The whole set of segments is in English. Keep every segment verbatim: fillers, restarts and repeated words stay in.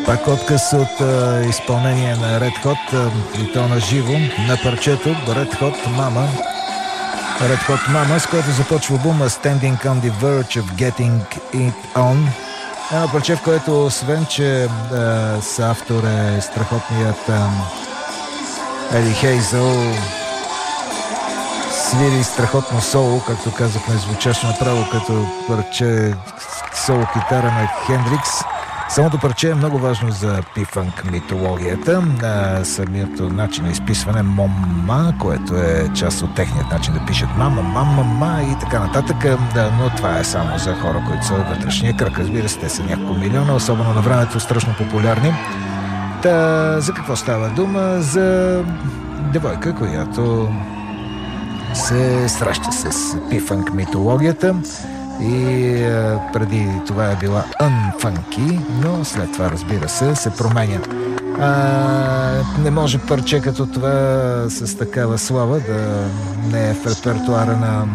Пак отказ от а, изпълнение на Red Hot, а, и то на живо, на парчето Red Hot Mama. Red Hot Mama, с което започва албума Standing on the Verge of Getting It On. Едно парче, в което освен, че а, с автор е страхотният а, Еди Хейзъл, свири страхотно соло, както казахме, звучаше направо като парче соло китара на Хендрикс. Самото парче е много важно за P-Funk митологията. Самият начин на изписване мома, което е част от техният начин да пишат мама, мама, мама и така нататък. Да, но това е само за хора, които са вътрешния кръг. Разбира се, те са няколко милиона, особено на времето страшно популярни. Та, за какво става дума? За девойка, която се среща с P-Funk митологията. И а, преди това е била unfunky, но след това, разбира се, се променя. А, не може парче като това с такава слава да не е в репертуара на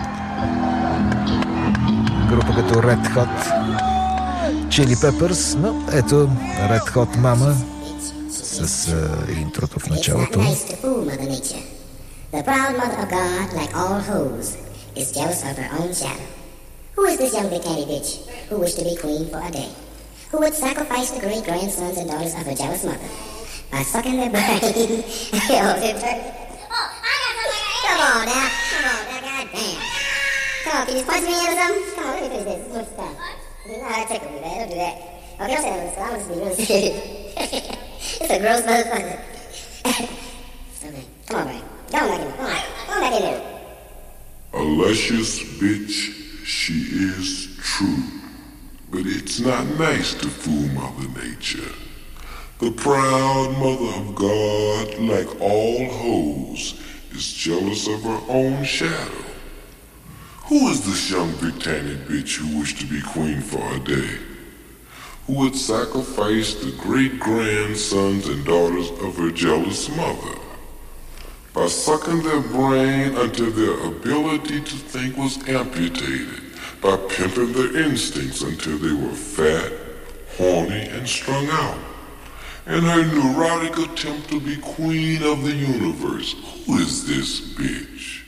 група като Red Hot Chili Peppers, но ето Red Hot Mama с а, интрото в началото. The proud mother of God, like all hoes, is jealous of her own shadow. Who is this young big candy bitch who wished to be queen for a day? Who would sacrifice the great grandsons and daughters of her jealous mother by sucking their brain? Yo, oh, I got something. Come on now, come on now, goddamn. Come on, can you punch me in or something? Come on, let me finish this. This is fun. You know how to tickle me, man. Don't do that. Okay, don't say that, because I'm just be really serious. It's a gross motherfucker. Okay, come on, Brian. Go on back in there. Come on, come on back in there. A luscious bitch. She is true, but it's not nice to fool Mother Nature. The proud mother of God, like all hoes, is jealous of her own shadow. Who is this young big tanny bitch who wished to be queen for a day? Who would sacrifice the great grandsons and daughters of her jealous mother by sucking their brain until their ability to think was amputated, by pimping their instincts until they were fat, horny, and strung out. In her neurotic attempt to be queen of the universe, who is this bitch?